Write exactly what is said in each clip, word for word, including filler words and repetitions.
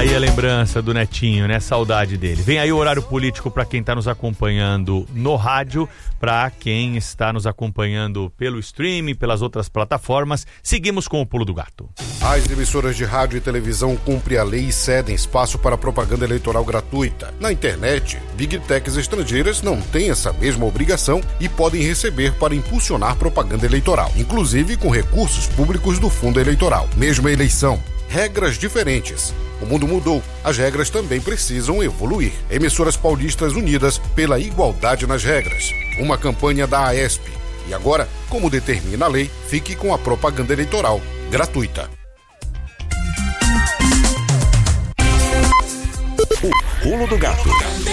Aí a lembrança do Netinho, né? Saudade dele. Vem aí o horário político para quem está nos acompanhando no rádio, para quem está nos acompanhando pelo streaming, pelas outras plataformas. Seguimos com o Pulo do Gato. As emissoras de rádio e televisão cumprem a lei e cedem espaço para propaganda eleitoral gratuita. Na internet, Big Techs estrangeiras não têm essa mesma obrigação e podem receber para impulsionar propaganda eleitoral, inclusive com recursos públicos do fundo eleitoral. Mesma eleição, regras diferentes. O mundo mudou, as regras também precisam evoluir. Emissoras paulistas unidas pela igualdade nas regras. Uma campanha da AESP. E agora, como determina a lei, fique com a propaganda eleitoral gratuita. O Pulo do Gato.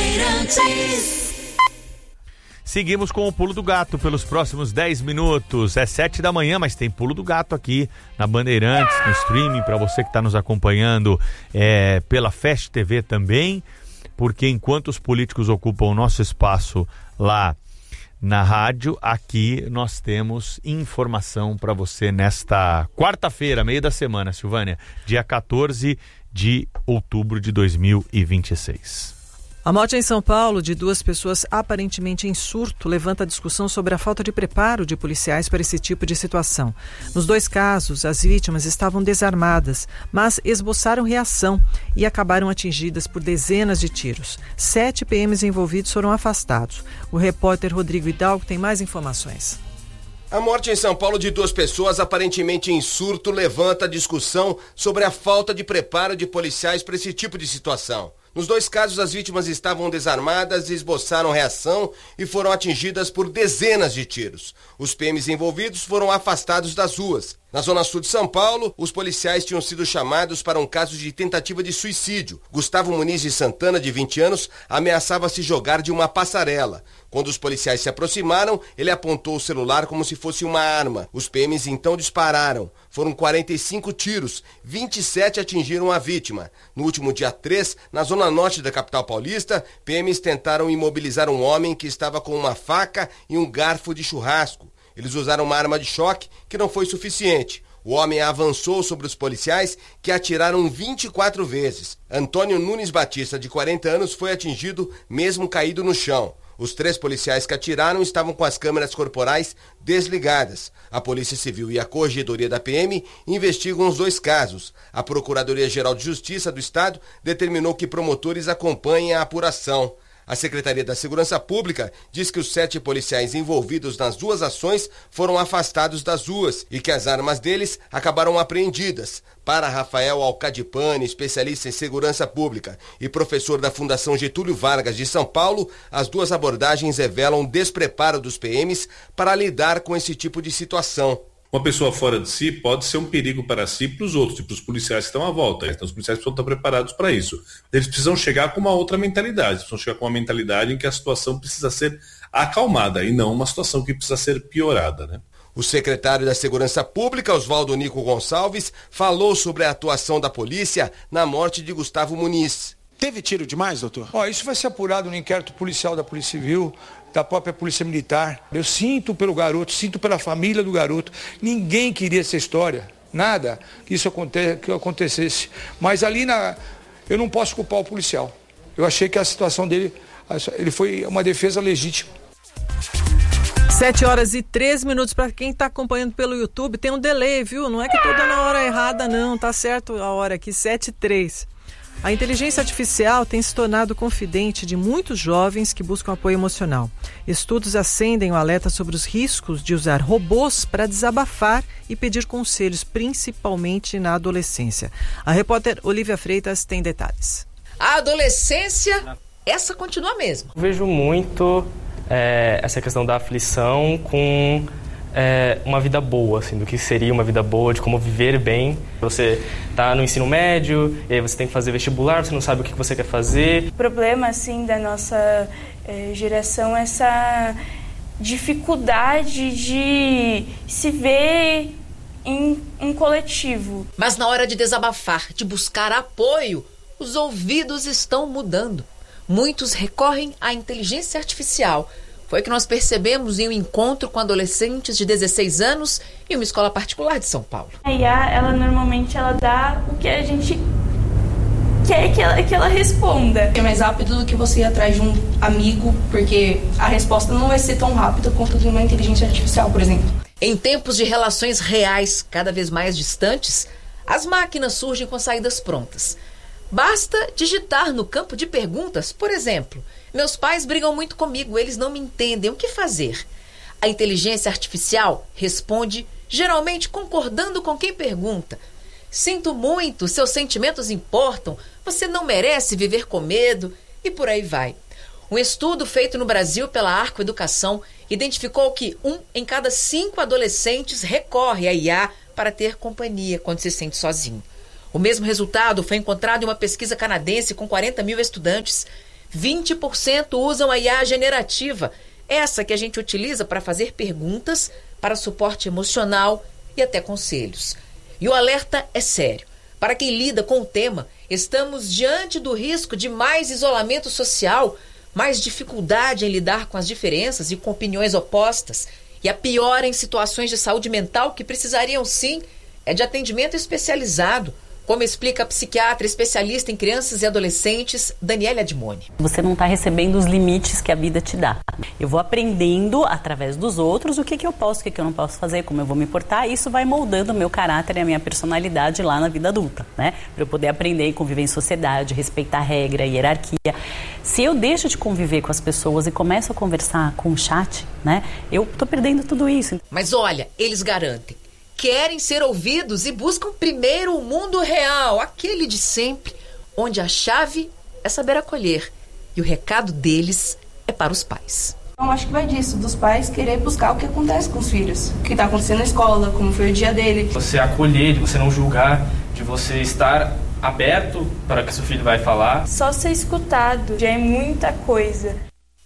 Seguimos com o Pulo do Gato pelos próximos dez minutos. É sete da manhã, mas tem Pulo do Gato aqui na Bandeirantes, no streaming, para você que está nos acompanhando é, pela Fast T V também, porque enquanto os políticos ocupam o nosso espaço lá na rádio, aqui nós temos informação para você nesta quarta-feira, meio da semana, Silvânia, dia quatorze de outubro de dois mil e vinte e seis. A morte em São Paulo de duas pessoas aparentemente em surto levanta a discussão sobre a falta de preparo de policiais para esse tipo de situação. Nos dois casos, as vítimas estavam desarmadas, mas esboçaram reação e acabaram atingidas por dezenas de tiros. Sete P Ms envolvidos foram afastados. O repórter Rodrigo Hidalgo tem mais informações. A morte em São Paulo de duas pessoas aparentemente em surto levanta a discussão sobre a falta de preparo de policiais para esse tipo de situação. Nos dois casos, as vítimas estavam desarmadas, esboçaram reação e foram atingidas por dezenas de tiros. Os P Ms envolvidos foram afastados das ruas. Na zona sul de São Paulo, os policiais tinham sido chamados para um caso de tentativa de suicídio. Gustavo Muniz de Santana, de vinte anos, ameaçava se jogar de uma passarela. Quando os policiais se aproximaram, ele apontou o celular como se fosse uma arma. Os P Ms então dispararam. Foram quarenta e cinco tiros, vinte e sete atingiram a vítima. No último dia três, na zona norte da capital paulista, P Ms tentaram imobilizar um homem que estava com uma faca e um garfo de churrasco. Eles usaram uma arma de choque que não foi suficiente. O homem avançou sobre os policiais, que atiraram vinte e quatro vezes. Antônio Nunes Batista, de quarenta anos, foi atingido mesmo caído no chão. Os três policiais que atiraram estavam com as câmeras corporais desligadas. A Polícia Civil e a Corregedoria da P M investigam os dois casos. A Procuradoria-Geral de Justiça do Estado determinou que promotores acompanhem a apuração. A Secretaria da Segurança Pública diz que os sete policiais envolvidos nas duas ações foram afastados das ruas e que as armas deles acabaram apreendidas. Para Rafael Alcadipani, especialista em segurança pública e professor da Fundação Getúlio Vargas de São Paulo, as duas abordagens revelam despreparo dos P Ms para lidar com esse tipo de situação. Uma pessoa fora de si pode ser um perigo para si e para os outros, e para os policiais que estão à volta. Então os policiais precisam estar preparados para isso. Eles precisam chegar com uma outra mentalidade, precisam chegar com uma mentalidade em que a situação precisa ser acalmada e não uma situação que precisa ser piorada, né? O secretário da Segurança Pública, Oswaldo Nico Gonçalves, falou sobre a atuação da polícia na morte de Gustavo Muniz. Teve tiro demais, doutor? Ó, isso vai ser apurado no inquérito policial da Polícia Civil, da própria Polícia Militar. Eu sinto pelo garoto, sinto pela família do garoto. Ninguém queria essa história, nada que isso aconte- que acontecesse. Mas ali na, eu não posso culpar o policial. Eu achei que a situação dele, ele foi uma defesa legítima. Sete horas e três minutos. Para quem está acompanhando pelo YouTube, tem um delay, viu? Não é que estou dando a hora errada, não. Tá certo a hora aqui, sete e três. A inteligência artificial tem se tornado confidente de muitos jovens que buscam apoio emocional. Estudos acendem o alerta sobre os riscos de usar robôs para desabafar e pedir conselhos, principalmente na adolescência. A repórter Olivia Freitas tem detalhes. A adolescência, essa continua mesmo. Vejo muito é, essa questão da aflição com é, uma vida boa, assim, do que seria uma vida boa, de como viver bem. Você está no ensino médio, e aí você tem que fazer vestibular, você não sabe o que você quer fazer. O problema, assim, da nossa é, geração é essa dificuldade de se ver em um coletivo. Mas na hora de desabafar, de buscar apoio, os ouvidos estão mudando. Muitos recorrem à inteligência artificial. Foi o que nós percebemos em um encontro com adolescentes de dezesseis anos em uma escola particular de São Paulo. A I A, ela normalmente ela dá o que a gente quer que ela, que ela responda. É mais rápido do que você ir atrás de um amigo, porque a resposta não vai ser tão rápida quanto de uma inteligência artificial, por exemplo. Em tempos de relações reais cada vez mais distantes, as máquinas surgem com saídas prontas. Basta digitar no campo de perguntas, por exemplo, meus pais brigam muito comigo, eles não me entendem, o que fazer? A inteligência artificial responde, geralmente concordando com quem pergunta. Sinto muito, seus sentimentos importam, você não merece viver com medo, e por aí vai. Um estudo feito no Brasil pela Arco Educação identificou que um em cada cinco adolescentes recorre à I A para ter companhia quando se sente sozinho. O mesmo resultado foi encontrado em uma pesquisa canadense com quarenta mil estudantes. vinte por cento usam a I A generativa, essa que a gente utiliza para fazer perguntas, para suporte emocional e até conselhos. E o alerta é sério. Para quem lida com o tema, estamos diante do risco de mais isolamento social, mais dificuldade em lidar com as diferenças e com opiniões opostas, e a pior em situações de saúde mental que precisariam sim é de atendimento especializado, como explica a psiquiatra especialista em crianças e adolescentes, Daniela Admoni. Você não está recebendo os limites que a vida te dá. Eu vou aprendendo através dos outros o que, que eu posso, o que, que eu não posso fazer, como eu vou me portar. E isso vai moldando o meu caráter e a minha personalidade lá na vida adulta, né? Para eu poder aprender e conviver em sociedade, respeitar a regra, a hierarquia. Se eu deixo de conviver com as pessoas e começo a conversar com o chat, né? Eu estou perdendo tudo isso. Mas olha, eles garantem. Querem ser ouvidos e buscam primeiro o mundo real, aquele de sempre, onde a chave é saber acolher. E o recado deles é para os pais. Então, acho que vai disso, dos pais querer buscar o que acontece com os filhos. O que está acontecendo na escola, como foi o dia dele. Você acolher, de você não julgar, de você estar aberto para o que seu filho vai falar. Só ser escutado já é muita coisa.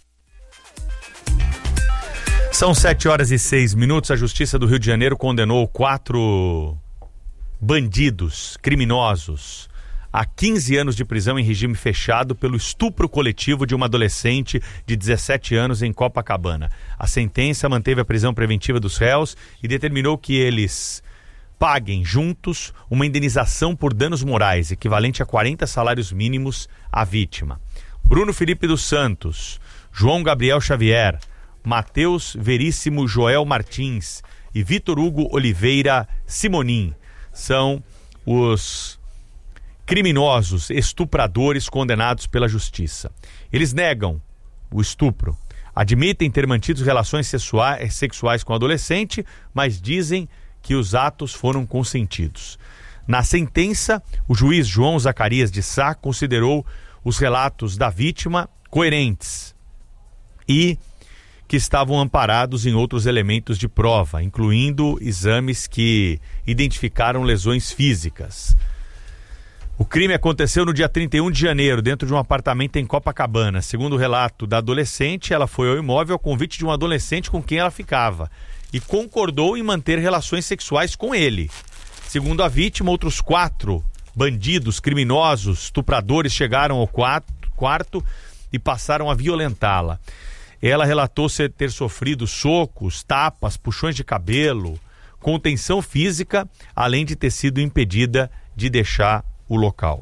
São sete horas e seis minutos. A Justiça do Rio de Janeiro condenou quatro bandidos, criminosos, a quinze anos de prisão em regime fechado pelo estupro coletivo de uma adolescente de dezessete anos em Copacabana. A sentença manteve a prisão preventiva dos réus e determinou que eles paguem juntos uma indenização por danos morais, equivalente a quarenta salários mínimos à vítima. Bruno Felipe dos Santos, João Gabriel Xavier, Matheus Veríssimo Joel Martins e Vitor Hugo Oliveira Simonim são os criminosos estupradores condenados pela justiça. Eles negam o estupro, admitem ter mantido relações sexuais, sexuais com o adolescente, mas dizem que os atos foram consentidos. Na sentença, o juiz João Zacarias de Sá considerou os relatos da vítima coerentes e que estavam amparados em outros elementos de prova, incluindo exames que identificaram lesões físicas. O crime aconteceu no dia trinta e um de janeiro, dentro de um apartamento em Copacabana. Segundo o relato da adolescente, ela foi ao imóvel ao convite de um adolescente com quem ela ficava e concordou em manter relações sexuais com ele. Segundo a vítima, outros quatro bandidos, criminosos, estupradores chegaram ao quarto e passaram a violentá-la. Ela relatou ter sofrido socos, tapas, puxões de cabelo, contenção física, além de ter sido impedida de deixar o local.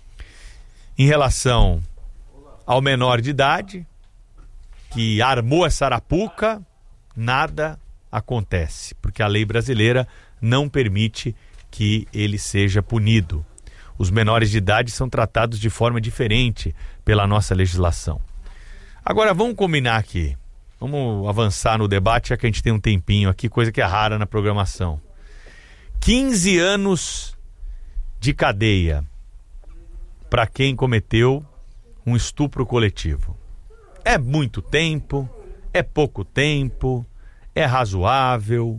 Em relação ao menor de idade, que armou essa arapuca, nada acontece, porque a lei brasileira não permite que ele seja punido. Os menores de idade são tratados de forma diferente pela nossa legislação. Agora vamos combinar aqui, vamos avançar no debate, já que a gente tem um tempinho aqui, coisa que é rara na programação. quinze anos de cadeia para quem cometeu um estupro coletivo. É muito tempo, é pouco tempo, é razoável.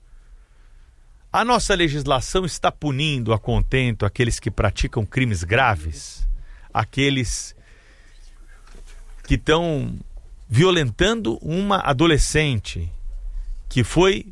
A nossa legislação está punindo a contento aqueles que praticam crimes graves, aqueles que estão violentando uma adolescente que foi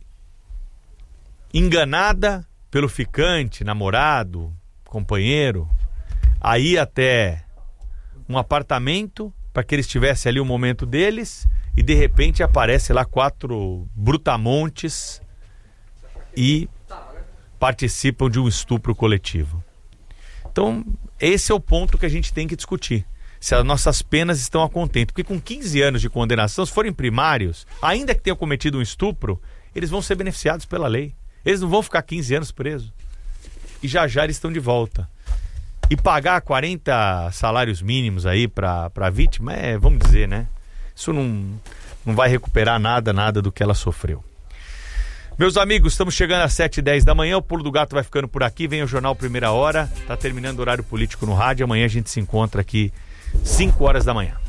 enganada pelo ficante, namorado, companheiro, a ir até um apartamento para que eles tivessem ali o momento deles e de repente aparece lá quatro brutamontes e participam de um estupro coletivo. Então, esse é o ponto que a gente tem que discutir. Se as nossas penas estão a contento. Porque com quinze anos de condenação, se forem primários, ainda que tenham cometido um estupro, eles vão ser beneficiados pela lei. Eles não vão ficar quinze anos presos. E já já eles estão de volta. E pagar quarenta salários mínimos aí para a vítima, é, vamos dizer, né? Isso não, não vai recuperar nada, nada do que ela sofreu. Meus amigos, estamos chegando às sete e dez da manhã, o Pulo do Gato vai ficando por aqui, vem o Jornal Primeira Hora, tá terminando o horário político no rádio, amanhã a gente se encontra aqui cinco horas da manhã.